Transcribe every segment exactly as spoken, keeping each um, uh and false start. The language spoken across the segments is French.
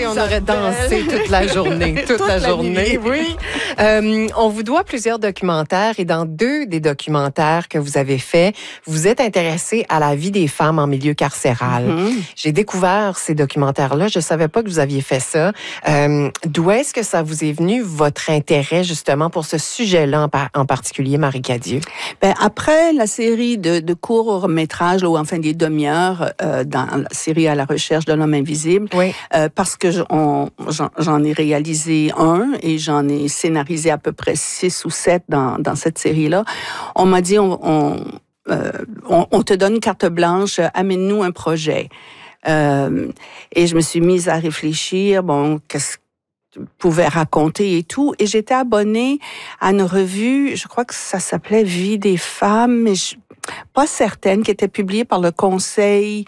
on aurait dansé toute la journée, toute, toute la, la journée, oui. Euh, on vous doit plusieurs documentaires et dans deux des documentaires que vous avez faits, vous êtes intéressé à la vie des femmes en milieu carcéral. Mm-hmm. J'ai découvert ces documentaires-là, je savais pas que vous aviez fait ça. Euh, d'où est-ce que ça vous est venu, votre intérêt justement pour ce sujet-là en, par- en particulier, Marie Cadieux? Ben, après la série de, de courts-métrages, ou enfin des demi-heures, euh, dans la série À la recherche de l'homme invisible, oui. euh, parce que je, on, j'en, j'en ai réalisé un et j'en ai scénarisé à peu près six ou sept dans, dans cette série-là, on m'a dit, on, on, euh, on, on te donne carte blanche, amène-nous un projet. Euh, et je me suis mise à réfléchir, bon, qu'est-ce pouvait raconter et tout. Et j'étais abonnée à une revue, je crois que ça s'appelait Vie des femmes, mais je, pas certaine, qui était publiée par le Conseil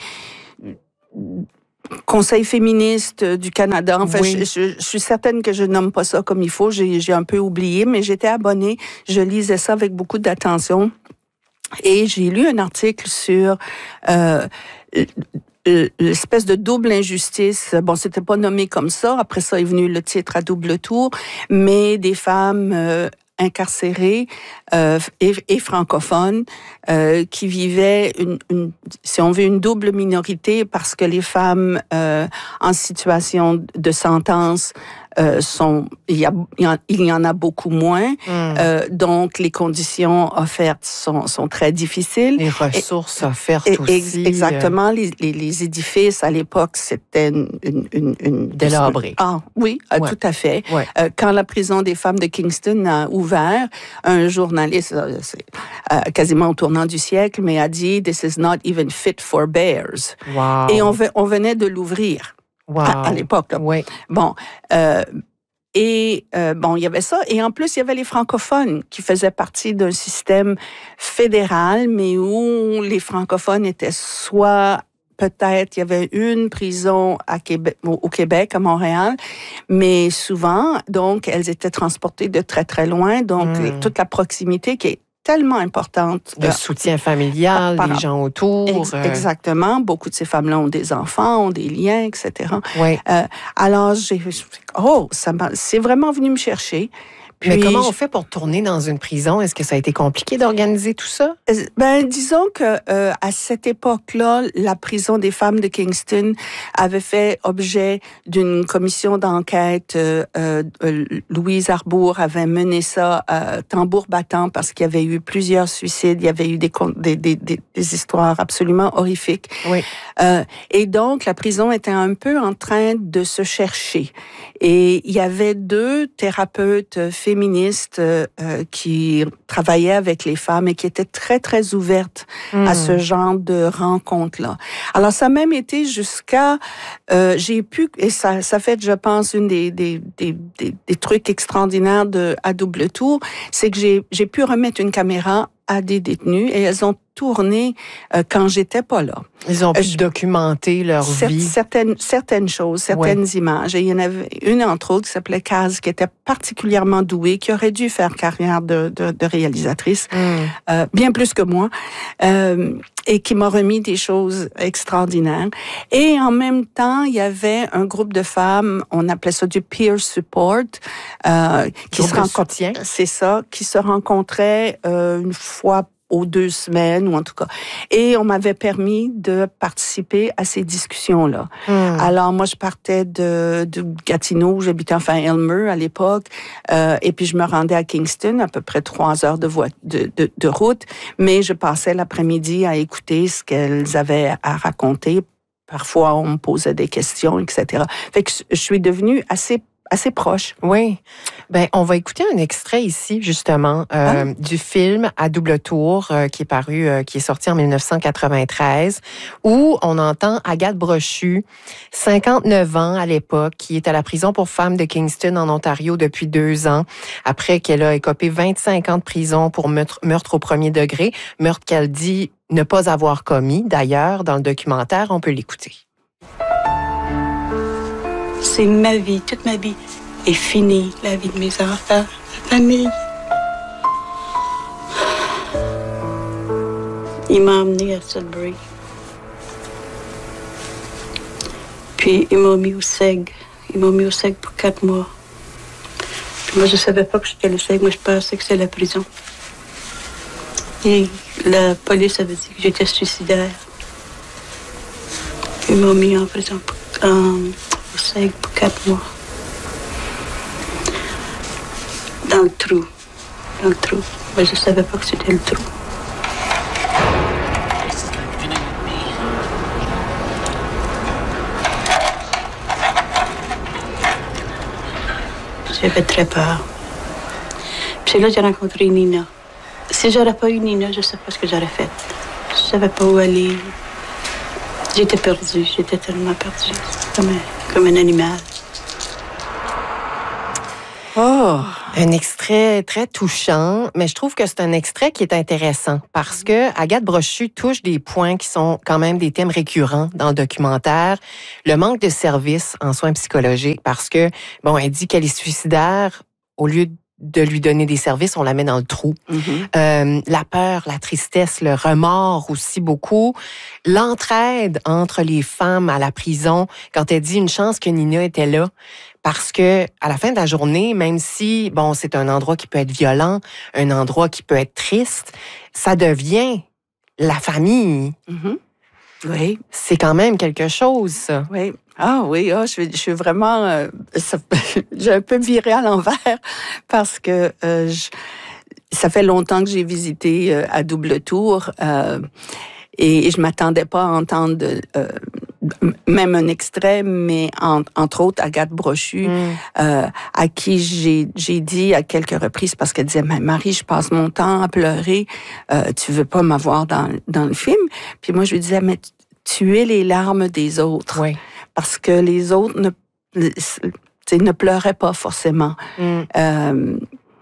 Conseil féministe du Canada. Enfin, oui. je, je, je suis certaine que je nomme pas ça comme il faut. J'ai, j'ai un peu oublié, mais j'étais abonnée. Je lisais ça avec beaucoup d'attention. Et j'ai lu un article sur euh, l'espèce de double injustice. Bon, c'était pas nommé comme ça. Après ça est venu le titre à double tour, mais des femmes euh, incarcérées euh, et, et francophones euh, qui vivaient une, une, si on veut, une double minorité parce que les femmes euh, en situation de sentence Euh, sont, il y a, il y en a beaucoup moins. Mm. Euh, donc, les conditions offertes sont, sont très difficiles. Les ressources et, offertes et, aussi. Exactement. Les, les, les édifices, à l'époque, c'était une... une, une, une délabré. Ah, oui, ouais. Tout à fait. Ouais. Euh, quand la prison des femmes de Kingston a ouvert, un journaliste, c'est, euh, quasiment au tournant du siècle, mais a dit « This is not even fit for bears wow. ». Et on, on venait de l'ouvrir. Wow. À, à l'époque. Là. Oui. Bon, euh, et euh, bon, il y avait ça. Et en plus, il y avait les francophones qui faisaient partie d'un système fédéral, mais où les francophones étaient soit peut-être, il y avait une prison à Québec, au Québec, à Montréal, mais souvent, donc, elles étaient transportées de très, très loin. Donc, mm. toute la proximité qui est tellement importante. Le soutien familial, par, par, les gens autour. Ex- exactement. Beaucoup de ces femmes-là ont des enfants, ont des liens, et cetera. Oui. Euh, alors, j'ai... Oh, ça m'a, c'est vraiment venu me chercher. Puis, mais comment on fait pour tourner dans une prison? Est-ce que ça a été compliqué d'organiser tout ça? Ben, disons que euh, à cette époque-là, la prison des femmes de Kingston avait fait objet d'une commission d'enquête. Euh, euh, Louise Arbour avait mené ça euh, tambour battant parce qu'il y avait eu plusieurs suicides, il y avait eu des, des, des, des, des histoires absolument horrifiques. Oui. Euh, et donc, la prison était un peu en train de se chercher. Et il y avait deux thérapeutes féministes euh, qui travaillaient avec les femmes et qui étaient très, très ouvertes mmh. à ce genre de rencontres-là. Alors, ça a même été jusqu'à... Euh, j'ai pu... Et ça, ça fait, je pense, une des, des, des, des, des trucs extraordinaires de À double tour, c'est que j'ai, j'ai pu remettre une caméra à des détenus et elles ont tourné euh, quand j'étais pas là. Ils ont pu euh, je, documenter leur cer- vie. Certaines, certaines choses, certaines ouais. images. Et il y en avait une, entre autres, qui s'appelait Kaz, qui était particulièrement douée, qui aurait dû faire carrière de, de, de réalisatrice, mm. euh, bien plus que moi, euh, et qui m'a remis des choses extraordinaires. Et en même temps, il y avait un groupe de femmes, on appelait ça du peer support, euh, qui groupe se rencontraient. C'est ça, qui se rencontraient euh, une fois aux deux semaines, ou en tout cas. Et on m'avait permis de participer à ces discussions-là. Mmh. Alors, moi, je partais de, de Gatineau, j'habitais enfin Elmer à l'époque, euh, et puis je me rendais à Kingston, à peu près trois heures de, vo- de, de, de route, mais je passais l'après-midi à écouter ce qu'elles avaient à raconter. Parfois, on me posait des questions, et cetera. Fait que je suis devenue assez assez proche. Oui. Ben, on va écouter un extrait ici, justement, euh, ah. du film À double tour, euh, qui est paru, euh, qui est sorti en dix-neuf cent quatre-vingt-treize, où on entend Agathe Brochu, cinquante-neuf ans à l'époque, qui est à la prison pour femmes de Kingston, en Ontario, depuis deux ans, après qu'elle a écopé vingt-cinq ans de prison pour meurtre, meurtre au premier degré, meurtre qu'elle dit ne pas avoir commis. D'ailleurs, dans le documentaire, on peut l'écouter. C'est ma vie, toute ma vie est finie, la vie de mes enfants, ma famille. Il m'a emmené à Sudbury. Puis il m'a mis au S E G. Ils m'ont mis au sec pour quatre mois. Puis moi, je savais pas que c'était le sec. Moi, je pensais que c'était la prison. Et la police avait dit que j'étais suicidaire. Ils m'ont mis en prison pour, en, au sec pour quatre mois. Dans le trou. Dans le trou. Mais je savais pas que c'était le trou. J'avais très peur. Puis c'est là que j'ai rencontré Nina. Si j'aurais pas eu Nina, je sais pas ce que j'aurais fait. Je savais pas où aller. J'étais perdue. J'étais tellement perdue. Comme un, comme un animal. Oh, un extrait très touchant, mais je trouve que c'est un extrait qui est intéressant parce que Agathe Brochu touche des points qui sont quand même des thèmes récurrents dans le documentaire. Le manque de services en soins psychologiques parce que, bon, elle dit qu'elle est suicidaire. Au lieu de lui donner des services, on la met dans le trou. Mm-hmm. Euh, la peur, la tristesse, le remords aussi beaucoup. L'entraide entre les femmes à la prison, quand elle dit une chance que Nina était là. Parce que à la fin de la journée, même si bon, c'est un endroit qui peut être violent, un endroit qui peut être triste, ça devient la famille. Mm-hmm. Oui, c'est quand même quelque chose. Ça. Oui. Ah oui, ah, je, je suis vraiment, euh, ça, j'ai un peu viré à l'envers parce que euh, je, ça fait longtemps que j'ai visité euh, à double tour euh, et, et je m'attendais pas à entendre de, euh, même un extrait, mais en, entre autres Agathe Brochu, mm. euh, à qui j'ai, j'ai dit à quelques reprises, parce qu'elle disait, mais Marie, je passe mon temps à pleurer, euh, tu veux pas m'avoir dans, dans le film? Puis moi, je lui disais, mais tu es les larmes des autres. Oui. Parce que les autres ne, ne pleuraient pas forcément. Mm. Euh,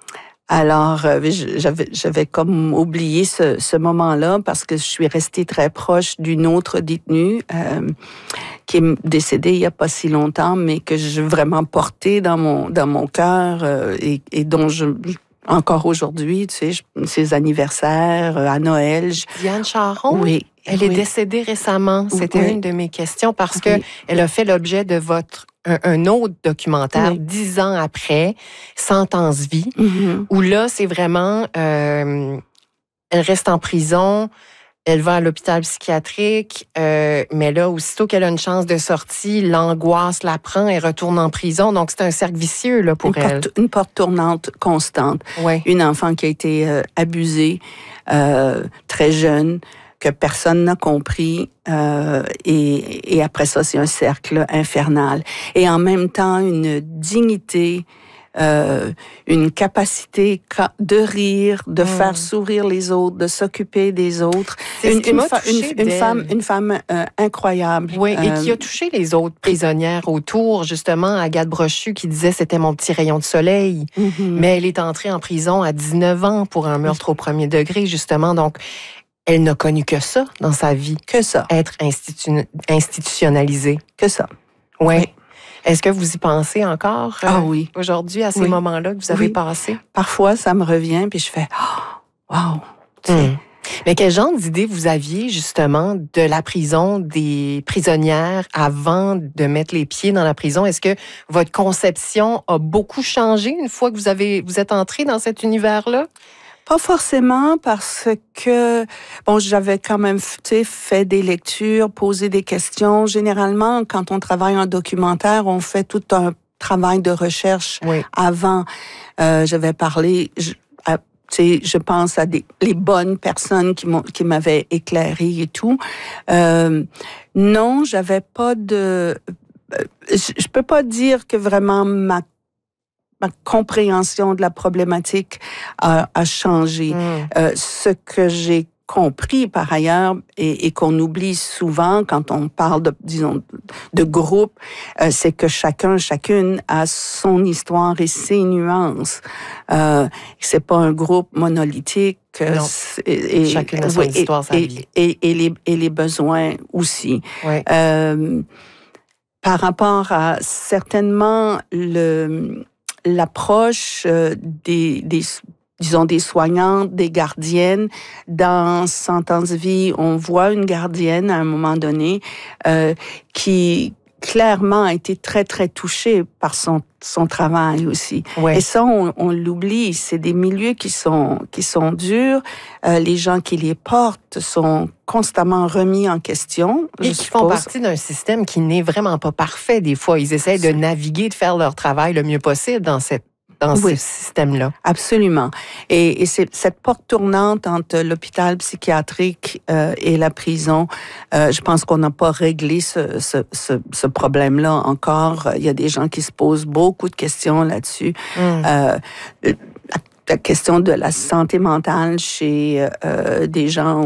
alors, j'avais, j'avais comme oublié ce, ce moment-là parce que je suis restée très proche d'une autre détenue euh, qui est décédée il n'y a pas si longtemps, mais que j'ai vraiment portée dans mon, dans mon cœur euh, et, et dont je... Encore aujourd'hui, tu sais, je, ses anniversaires, à Noël. Je... Diane Charron? Oui. Elle oui. est décédée récemment. C'était oui. une de mes questions parce que oui. elle a fait l'objet de votre un, un autre documentaire oui. dix ans après, Sentence vie, mm-hmm. où là, c'est vraiment... Euh, elle reste en prison, elle va à l'hôpital psychiatrique, euh, mais là, aussitôt qu'elle a une chance de sortie, l'angoisse la prend, elle retourne en prison. Donc, c'est un cercle vicieux là, pour une elle. Porte, une porte tournante constante. Oui. Une enfant qui a été euh, abusée, euh, très jeune, que personne n'a compris. Euh, et, et après ça, c'est un cercle infernal. Et en même temps, une dignité... Euh, une capacité de rire, de mmh. faire sourire les autres, de s'occuper des autres. C'est une, ce une, fa- une, une femme, une femme euh, incroyable. Oui, euh, et qui a touché les autres prisonnières autour. Justement, Agathe Brochu qui disait c'était mon petit rayon de soleil. Mmh. Mais elle est entrée en prison à dix-neuf ans pour un meurtre au premier degré, justement. Donc, elle n'a connu que ça dans sa vie. Que ça. Être institu- institutionnalisée. Que ça. Oui. oui. Est-ce que vous y pensez encore euh, ah oui. aujourd'hui à ces oui. moments-là que vous avez oui. passés? Parfois, ça me revient, puis je fais oh, « wow! » Mmh. Mais quel genre d'idée vous aviez justement de la prison, des prisonnières avant de mettre les pieds dans la prison? Est-ce que votre conception a beaucoup changé une fois que vous, avez, vous êtes entré dans cet univers-là? Pas forcément parce que, bon, j'avais quand même, tu sais, fait des lectures, posé des questions. Généralement, quand on travaille en documentaire, on fait tout un travail de recherche oui. avant. Euh, j'avais parlé, je, à, tu sais, je pense à des, les bonnes personnes qui m'ont, qui m'avaient éclairé et tout. Euh, non, j'avais pas de, je, je peux pas dire que vraiment ma ma compréhension de la problématique a, a changé. Mmh. Euh, ce que j'ai compris par ailleurs et, et qu'on oublie souvent quand on parle de, disons, de groupe, euh, c'est que chacun, chacune a son histoire et ses nuances. Euh, c'est pas un groupe monolithique. Non. Et, et, chacune a son oui, histoire, et, sa vie. Et, et, et, les, et les besoins aussi. Oui. Euh, par rapport à certainement le l'approche euh, des, des, disons, des soignantes, des gardiennes. Dans Sentence vie, on voit une gardienne à un moment donné euh, qui clairement été très, très touchée par son, son travail aussi. Ouais. Et ça, on, on l'oublie. C'est des milieux qui sont, qui sont durs. Euh, les gens qui les portent sont constamment remis en question. Et qui suppose. font partie d'un système qui n'est vraiment pas parfait des fois. Ils essaient de naviguer, de faire leur travail le mieux possible dans cette dans oui, ce système-là. Absolument. Et, et c'est cette porte tournante entre l'hôpital psychiatrique euh, et la prison, euh, je pense qu'on n'a pas réglé ce, ce, ce, ce problème-là encore. Il y a des gens qui se posent beaucoup de questions là-dessus. Mm. Euh, la, la question de la santé mentale chez euh, des gens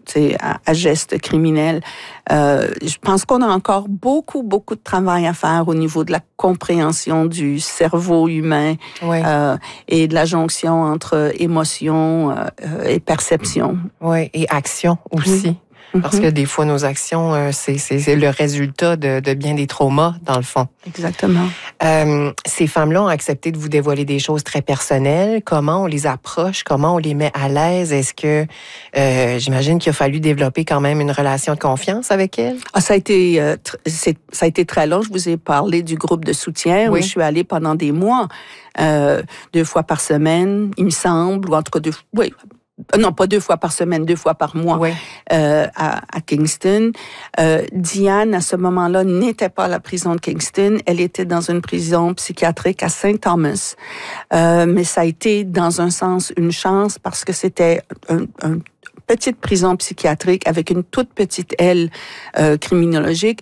À, à gestes criminels. Euh, je pense qu'on a encore beaucoup, beaucoup de travail à faire au niveau de la compréhension du cerveau humain oui. euh, et de la jonction entre émotion euh, et perception. Oui, et action aussi. Oui. Parce que des fois, nos actions, c'est, c'est, c'est le résultat de, de bien des traumas, dans le fond. Exactement. Euh, ces femmes-là ont accepté de vous dévoiler des choses très personnelles. Comment on les approche? Comment on les met à l'aise? Est-ce que, euh, j'imagine qu'il a fallu développer quand même une relation de confiance avec elles? Ah, ça a été, euh, tr- c'est, ça a été très long. Je vous ai parlé du groupe de soutien oui. où je suis allée pendant des mois, euh, deux fois par semaine, il me semble, ou en tout cas deux fois, oui. Non, pas deux fois par semaine, deux fois par mois oui. euh, à, à Kingston. Euh, Diane, à ce moment-là, n'était pas à la prison de Kingston. Elle était dans une prison psychiatrique à Saint Thomas. Euh, mais ça a été, dans un sens, une chance parce que c'était un, un petite prison psychiatrique avec une toute petite aile euh, criminologique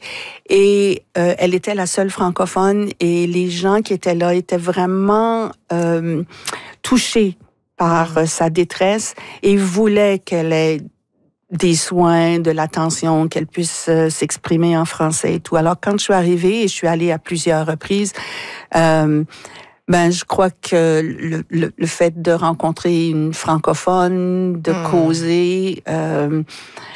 et euh, elle était la seule francophone et les gens qui étaient là étaient vraiment euh, touchés par euh, sa détresse et voulait qu'elle ait des soins, de l'attention, qu'elle puisse euh, s'exprimer en français et tout. Alors, quand je suis arrivée, et je suis allée à plusieurs reprises, euh, ben, je crois que le, le, le fait de rencontrer une francophone, de mmh. causer... Euh,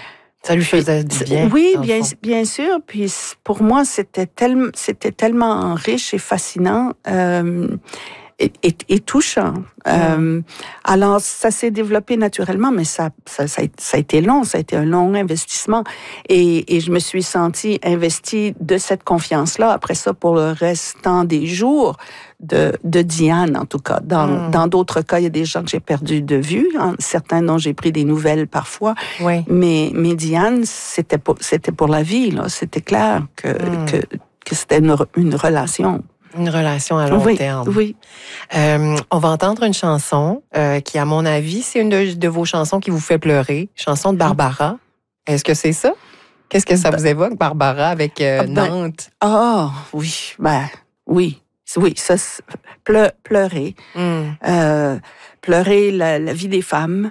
ça lui faisait du bien. Oui, bien, bien sûr. Puis pour moi, c'était, tellement, c'était tellement riche et fascinant. Euh, Et, et, et touchant. Mmh. Euh, alors, ça s'est développé naturellement, mais ça, ça, ça, a, ça a été long, ça a été un long investissement. Et, et je me suis sentie investie de cette confiance-là. Après ça, pour le restant des jours de, de Diane, en tout cas. Dans, mmh. dans d'autres cas, il y a des gens que j'ai perdus de vue, hein, certains dont j'ai pris des nouvelles parfois. Oui. Mais, mais Diane, c'était pour, c'était pour la vie, là. C'était clair que, mmh. que, que c'était une, une relation. Une relation à long oui, terme. Oui. Euh, on va entendre une chanson euh, qui, à mon avis, c'est une de, de vos chansons qui vous fait pleurer. Chanson de Barbara. Est-ce que c'est ça? Qu'est-ce que ça ben, vous évoque, Barbara, avec euh, ben, Nantes? Ah, oh, oui. Ben, oui. Oui, ça, pleu, pleurer. Mm. Euh, pleurer la, la vie des femmes.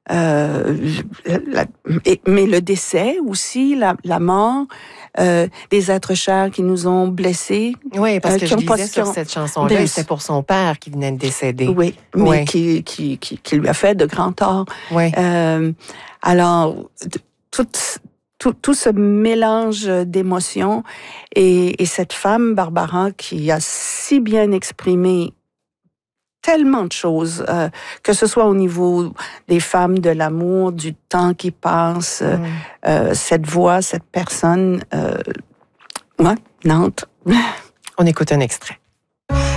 Euh, la, et, mais le décès aussi, la, la mort, euh, des êtres chers qui nous ont blessés. Oui, parce que euh, je lisais sur cette chanson-là, et c'était pour son père qui venait de décéder. Oui, mais oui. Qui, qui, qui, qui lui a fait de grands torts. Oui. Euh, alors, tout, tout, tout ce mélange d'émotions et, et cette femme, Barbara, qui a si bien exprimé tellement de choses, euh, que ce soit au niveau des femmes, de l'amour, du temps qui passe, mm. euh, cette voix, cette personne, euh, ouais, Nantes. On écoute un extrait.